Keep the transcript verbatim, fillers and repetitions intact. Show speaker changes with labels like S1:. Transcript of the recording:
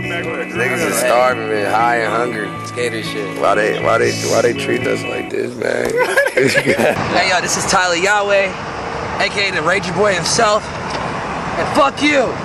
S1: Niggas is starving, man, high and hungry. Skater shit. Why they, why they, why they treat us like this, man?
S2: Hey, yo, this is Tyler Yahweh, aka the Ranger Boy himself, and fuck you.